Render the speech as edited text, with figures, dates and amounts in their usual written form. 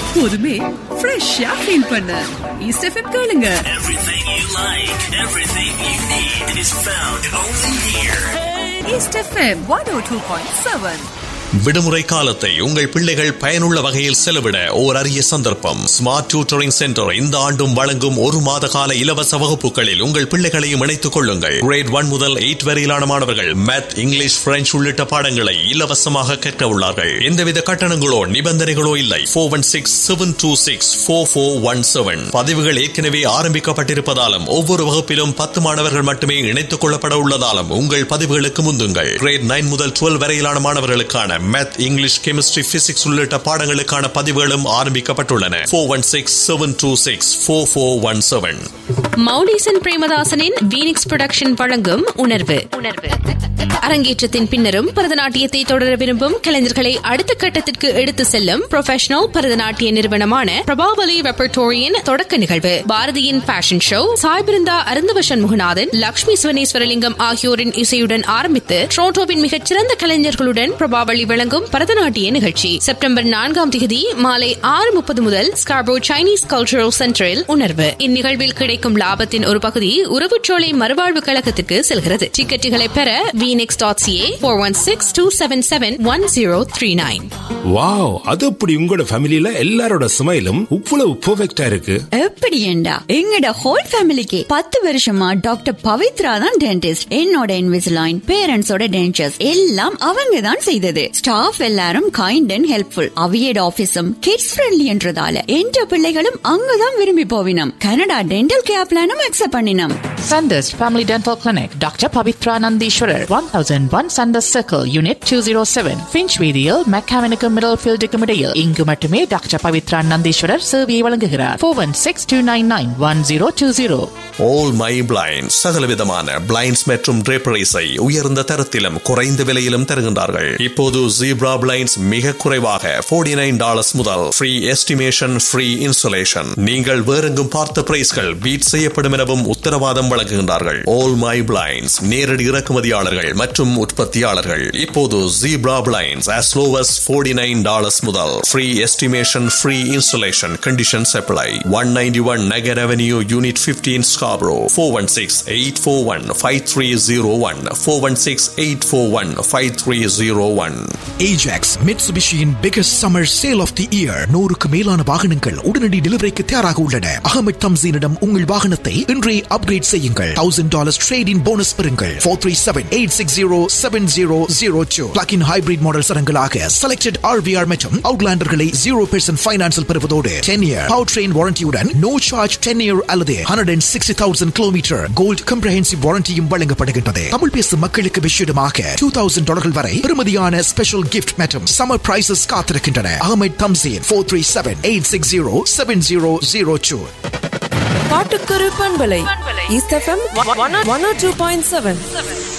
எப்போதுமே ஃப்ரெஷ்ஷா ஃபீல் பண்ண ஈஸ்ட் எஃப்எம் கேளுங்க. Everything you like, everything you need is found only here. East FM 102.7. விடுமுறை காலத்தை உங்கள் பிள்ளைகள் பயனுள்ள வகையில் செலவிட ஓர் அரிய சந்தர்ப்பம். ஸ்மார்ட் டியூட்டரிங் சென்டர் இந்த ஆண்டும் வழங்கும் 1 மாத கால இலவச வகுப்புகளில் உங்கள் பிள்ளைகளையும் இணைத்துக் கொள்ளுங்கள். கிரேட் 1 முதல் 8 வரையிலான மாணவர்கள் மேத், இங்கிலீஷ், பிரெஞ்சு உள்ளிட்ட பாடங்களை இலவசமாக கற்க உள்ளார்கள். எந்தவித கட்டணங்களோ நிபந்தனைகளோ இல்லை. 416-726-4417. பதிவுகள் ஏற்கனவே ஆரம்பிக்கப்பட்டிருப்பதாலும் ஒவ்வொரு வகுப்பிலும் 10 மாணவர்கள் மட்டுமே இணைத்துக் கொள்ளப்பட உள்ளதாலும் உங்கள் பதிவுகளுக்கு முந்துங்கள். கிரேட் 9 முதல் 12 வரையிலான மாணவர்களுக்கான மேத், இங்கிலீஷ், கெமிஸ்ட்ரி, பிசிக்ஸ் உள்ளிட்ட பாடங்களுக்கான பதிவுகளும் ஆரம்பிக்கப்பட்டுள்ளன. 416-726-4417. மௌலிசன் பிரேமதாசனின் வீனிக்ஸ் புரொடக்ஷன் வழங்கும் உணர்வு. அரங்கேற்றத்தின் பின்னரும் பரதநாட்டியத்தை தொடர விரும்பும் கலைஞர்களை அடுத்த கட்டத்திற்கு எடுத்து செல்லும் ப்ரொஃபஷனல் பரதநாட்டிய நிறுவனமான பிரபாவலி ரெப்பர்டோரியின் தொடக்க நிகழ்வு. பாரதியின் ஃபேஷன் ஷோ, சாய்பிருந்தா அருந்தவ சண்முகநாதன், லட்சுமி சுவனேஸ்வரலிங்கம் ஆகியோரின் இசையுடன் ஆரம்பித்து டொரண்டோவின் மிகச்சிறந்த கலைஞர்களுடன் பிரபாவலி வழங்கும் பரதநாட்டிய நிகழ்ச்சி செப்டம்பர் 4ஆம் தேதி மாலை 6:30 முதல் ஸ்கார்போ சைனீஸ் கல்ச்சரல் சென்டரில் உணர்வு. இந்நிகழ்வில் கிடைக்கும் லாபத்தின் ஒரு பகுதி உறவுச்சோலை மறுவாழ்வு கழகத்திற்கு செல்கிறது. டிக்கெட்டுகளை பெற Phoenix.ca 416-277-1039. வாவ், அது அப்படி உங்களோட ஃபேமிலில எல்லாரோட ஸ்மைலும் இவ்வளவு பெர்ஃபெக்ட்டா இருக்கு. எப்படி ஏண்டா எங்கட ஹோல் ஃபேமிலிக்கு 10 வருஷமா டாக்டர் பவித்ரா தான் டென்டிஸ்ட். என்னோட இன்விசிலைன், பேரண்ட்ஸோட டென்டர்ஸ் எல்லாம் அவங்க தான் செய்தது. ஸ்டாஃப் எல்லாரும் kind and helpful. அவியட் ஆபீஸும் kids friendly என்றதால என்ற பிள்ளைகளும் அங்கதான் விரும்பி போவினம். கனடா டென்டல் கேர் பிளானும் அக்செப்ட் பண்ணினோம். Sanders Family Dental Clinic, Dr. Pavitra Nandishwarar, 1001 Sanders Circle, Unit 207, Finchweedial, McCavinicum Middlefield Decumidale. இங்கு மட்டுமே டாக்டர் பவித்ரா நந்தீஸ்வரர் சேவையை வழங்குகிறார். 416-299-1020. All My Blinds சகலவிதமான பிளைண்ட்ஸ் மற்றும் draperies-ஐ உயர்ந்த தரத்திலும் குறைந்த விலையிலும் தருகின்றார்கள். இப்போது ஜீப்ரா பிளைண்ட்ஸ் மிக குறைவாக $49 முதல் ஃப்ரீ எஸ்டிமேஷன், ஃப்ரீ இன்சுலேஷன். நீங்கள் வேறெங்கும் பார்த்த பிரைஸ்கள் பீட் செய்யப்படும் எனவும் உத்தரவாதம் வழங்குகின்றார்கள். All My Blinds நேரடி இறக்குமதியாளர்கள் மற்றும் உற்பத்தியாளர்கள். இப்போது zebra blinds as low as $49 முதல் free estimation, free insulation. Conditions apply. 191 Nagar Avenue, Unit 15, Scarborough. 416-841-5301. 416-841-5301. Ajax, Mitsubishiயின் biggest summer sale of the year. 100க்கு மேலான வாகனங்கள் உடனடி டெலிவரிக்கு தயாராக உள்ளன. அகமது தம்சீனிடம் உங்கள் வாகனத்தை இன்றே அப்கிரேட் செய்யுங்கள். $1,000 trade-in போனஸ் பெறுங்கள். 437-860-7002. Plug-in hybrid model சரங்களாக selected RVR மற்றும் Outlanderகளை 0% ஃபைனான்ஸில் பெறுவதோடு 10-year powertrain வாரண்டியுடன் no charge 10-year அல்லது 160,000 கிலோமீட்டர் கோல்ட் காம்ப்ரஹென்சிவ் வாரண்டியும் வழங்கப்படுகின்றது. தமிழ் பேசும் மக்களுக்கு விஷயமாக $2,000 வரை பெறுமதியான ஸ்பெஷல் கிஃப்ட் மற்றும் சம்மர் பிரைசஸ் காத்திருக்கின்றன. அகமது தம்சீன் 437-860-7002. பாட்டுக்கரு பண்பலை ஈஸ்ட் எஃப்எம் 102.7.